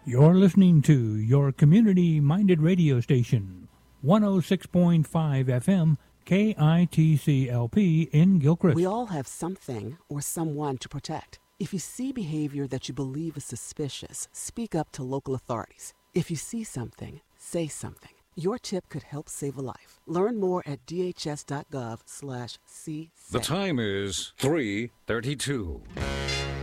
You're listening to your community-minded radio station, 106.5 FM, KITCLP in Gilchrist. We all have something or someone to protect. If you see behavior that you believe is suspicious, speak up to local authorities. If you see something, say something. Your tip could help save a life. Learn more at dhs.gov/see. The time is 3:32.